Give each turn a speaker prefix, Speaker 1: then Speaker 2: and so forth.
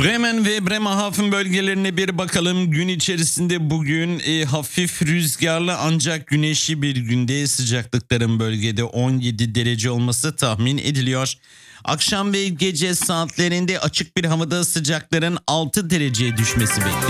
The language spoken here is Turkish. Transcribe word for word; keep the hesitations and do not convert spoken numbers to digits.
Speaker 1: Bremen ve Bremerhaven bölgelerine bir bakalım. Gün içerisinde bugün e, hafif rüzgarlı ancak güneşli bir günde, sıcaklıkların bölgede on yedi derece olması tahmin ediliyor. Akşam ve gece saatlerinde açık bir havada sıcakların altı dereceye düşmesi bekleniyor.